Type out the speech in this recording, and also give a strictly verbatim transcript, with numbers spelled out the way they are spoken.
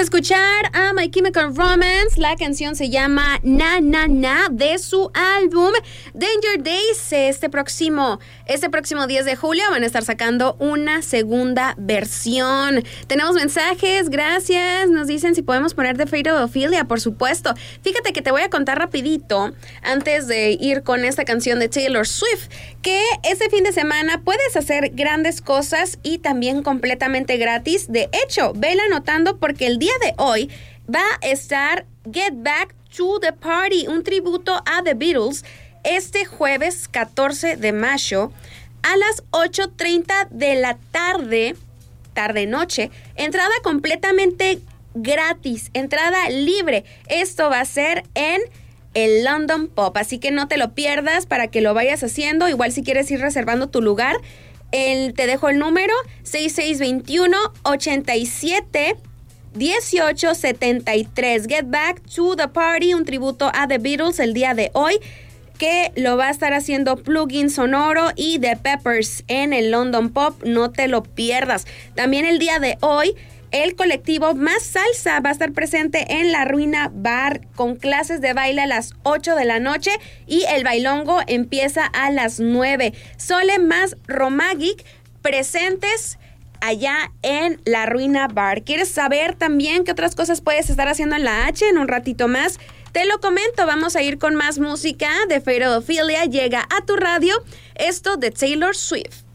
escuchar a My Chemical Romance. La canción se llama Na Na Na de su álbum Danger Days. Este próximo, este próximo diez de julio van a estar sacando una segunda versión. Tenemos mensajes, gracias. Nos dicen si podemos poner The Fate of Ophelia, por supuesto. Fíjate que te voy a contar rapidito, antes de ir con esta canción de Taylor Swift, que este fin de semana puedes hacer grandes cosas y también completamente gratis. De hecho, vela anotando porque el día de hoy va a estar Get Back to the Party, un tributo a The Beatles, este jueves catorce de mayo a las ocho treinta de la tarde, tarde-noche. Entrada completamente gratis, entrada libre. Esto va a ser en el London Pop, así que no te lo pierdas para que lo vayas haciendo. Igual si quieres ir reservando tu lugar, el, te dejo el número seis seis dos uno, ocho siete, uno ocho siete tres. Get Back to the Party, un tributo a The Beatles el día de hoy, que lo va a estar haciendo Plugin Sonoro y The Peppers en el London Pop. No te lo pierdas. También el día de hoy, el colectivo Más Salsa va a estar presente en La Ruina Bar con clases de baile a las ocho de la noche y el bailongo empieza a las nueve. Sole más Romagic presentes allá en La Ruina Bar. ¿Quieres saber también qué otras cosas puedes estar haciendo en la H? En un ratito más te lo comento. Vamos a ir con más música. The Fate of Ophelia llega a tu radio. Esto de Taylor Swift.